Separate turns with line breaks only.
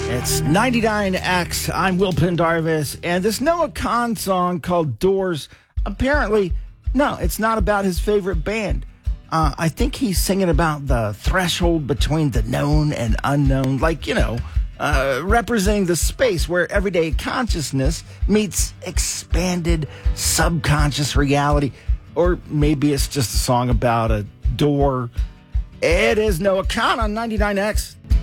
It's 99X. I'm Will Pendarvis, and this Noah Kahan song called Doors, apparently, no, it's not about his favorite band. I think he's singing about the threshold between the known and unknown, like, representing the space where everyday consciousness meets expanded subconscious reality. Or maybe it's just a song about a door. It is Noah Kahan on 99X.